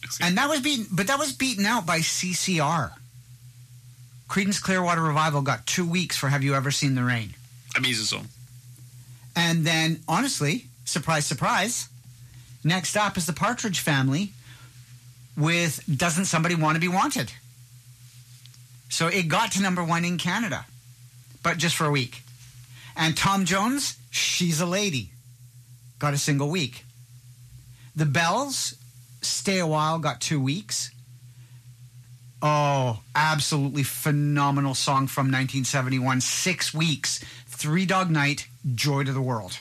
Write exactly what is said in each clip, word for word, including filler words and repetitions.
And that was beaten, but that was beaten out by C C R. Creedence Clearwater Revival got two weeks for Have You Ever Seen the Rain? Amazing song. And then, honestly, surprise, surprise, next up is the Partridge Family with Doesn't Somebody Want to Be Wanted? So it got to number one in Canada, but just for a week. And Tom Jones, She's a Lady, got a single week. The Bells, Stay a While, got two weeks. Oh, absolutely phenomenal song from nineteen seventy-one. Six weeks. Three Dog Night, Joy to the World.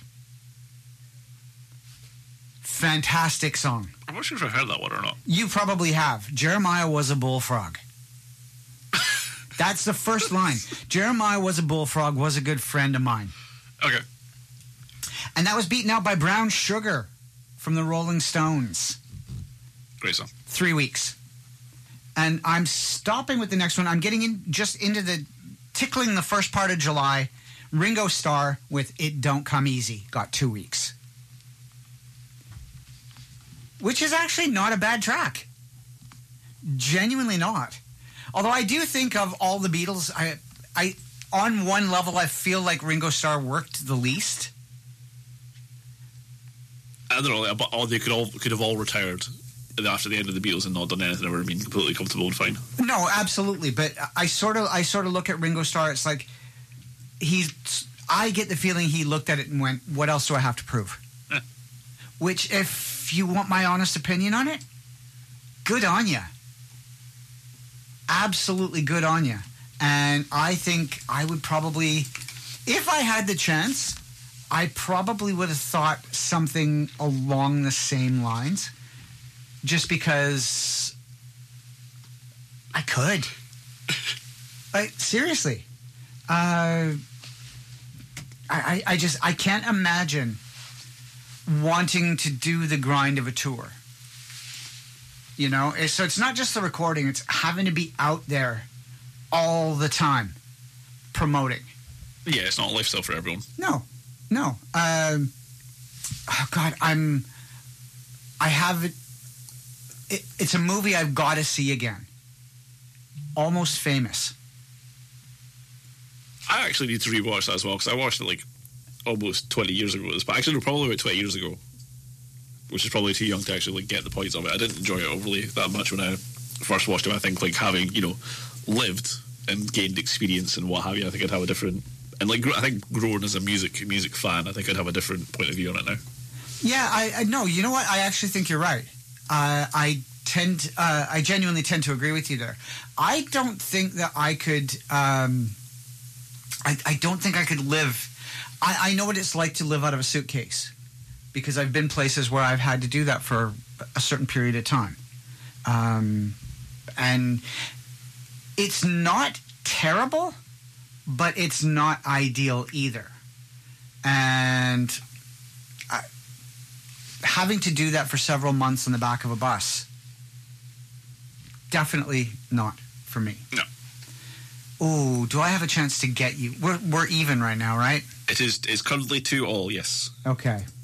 Fantastic song. I'm not sure if I've heard that one or not. You probably have. Jeremiah was a bullfrog. That's the first line. Jeremiah was a bullfrog, was a good friend of mine. Okay. And that was beaten out by Brown Sugar from the Rolling Stones. Great song. Three weeks. And I'm stopping with the next one. I'm getting in just into the tickling the first part of July. Ringo Starr with It Don't Come Easy got two weeks. Which is actually not a bad track. Genuinely not. Although I do think of all the Beatles, I, I, on one level, I feel like Ringo Starr worked the least. I don't know, but all they could all could have all retired after the end of the Beatles and not done anything, ever been completely comfortable and fine. No, absolutely. But I sort of, I sort of look at Ringo Starr. It's like he's. I get the feeling he looked at it and went, "What else do I have to prove?" Eh. Which, if you want my honest opinion on it, good on you. Absolutely good on you. And I think I would probably, if I had the chance, I probably would have thought something along the same lines. Just because I could. I, seriously. Uh, I, I just, I can't imagine wanting to do the grind of a tour. You know, so it's not just the recording, it's having to be out there all the time promoting. Yeah, it's not a lifestyle for everyone. No, no. Um, oh, God, I'm, I have, it, it, it's a movie I've got to see again. Almost Famous. I actually need to rewatch that as well, because I watched it like almost twenty years ago. But actually, probably about twenty years ago, which is probably too young to actually like get the points of it. I didn't enjoy it overly that much when I first watched it. I think like having, you know, lived and gained experience and what have you, I think I'd have a different, and like I think growing as a music music fan, I think I'd have a different point of view on it now. Yeah, I, I no, you know what? I actually think you're right. Uh, I tend, uh, I genuinely tend to agree with you there. I don't think that I could. Um, I, I don't think I could live. I, I know what it's like to live out of a suitcase, because I've been places where I've had to do that for a certain period of time. Um, and it's not terrible, but it's not ideal either. And I, having to do that for several months on the back of a bus, definitely not for me. No. Oh, do I have a chance to get you? We're, we're even right now, right? It is. It's currently two all, yes. Okay.